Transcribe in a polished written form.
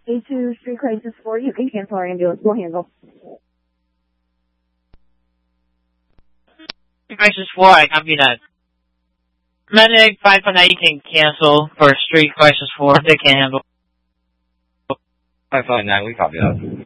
A2 Street Crisis 4, you can cancel our ambulance. We'll handle. Crisis 4, I copy that. Medic 519 can cancel for Street Crisis 4. They can handle. 559, we copy that.